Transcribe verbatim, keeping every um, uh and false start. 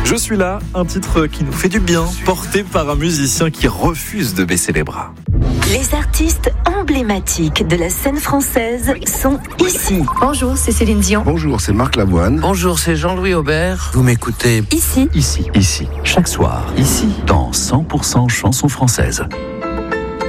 Je suis là, un titre qui nous fait du bien, porté par un musicien qui refuse de baisser les bras. Les artistes emblématiques de la scène française sont ici. Bonjour, c'est Céline Dion. Bonjour, c'est Marc Lavoine. Bonjour, c'est Jean-Louis Aubert. Vous m'écoutez Ici. Ici, ici, chaque soir, ici, dans cent pour cent chansons françaises.